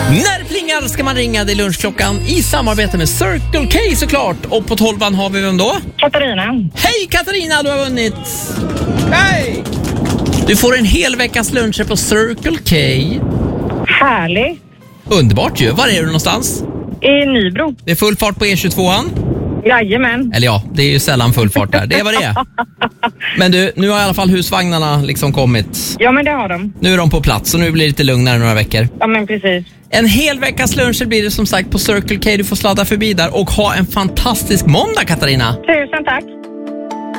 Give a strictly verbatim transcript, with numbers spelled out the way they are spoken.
När det plingar ska man ringa, det är lunchklockan i samarbete med Circle K såklart. Och på tolvan har vi vem då? Katarina. Hej Katarina, du har vunnit. Hej! Du får en hel veckas luncher på Circle K. Härligt. Underbart ju. Var är du någonstans? I Nybro. Det är full fart på E tjugotvåan. Jajamän. Eller ja, det är ju sällan full fart där. Det är vad det är. Men du, nu har i alla fall husvagnarna liksom kommit. Ja, men det har de. Nu är de på plats och nu blir det lite lugnare några veckor. Ja, men precis. En hel veckas luncher blir det som sagt på Circle K. Du får sladda förbi där och ha en fantastisk måndag, Katarina. Tusen tack.